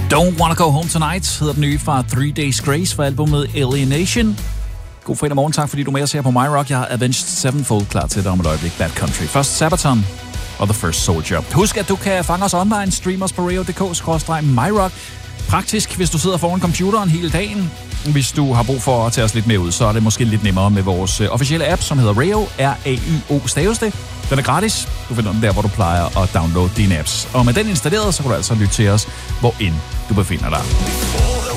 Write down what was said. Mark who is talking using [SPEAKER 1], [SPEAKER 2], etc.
[SPEAKER 1] Don't Wanna Go Home Tonight hedder den nye fra 3 Days Grace fra albumet Alienation. God fredag morgen, tak fordi du er med os her på My Rock. Jeg har Avenged Sevenfold klar til dig om et øjeblik. Bad Country. Først Sabaton og The First Soldier. Husk, at du kan fange os online, stream os på radio.dk/myrock. Praktisk, hvis du sidder foran computeren hele dagen. Hvis du har brug for at tage os lidt med ud, så er det måske lidt nemmere med vores officielle app, som hedder Rayo, R-A-Y-O staves det. Den er gratis. Du finder den der, hvor du plejer at downloade dine apps. Og med den installeret, så kan du altså lytte til os, hvor end du befinder dig.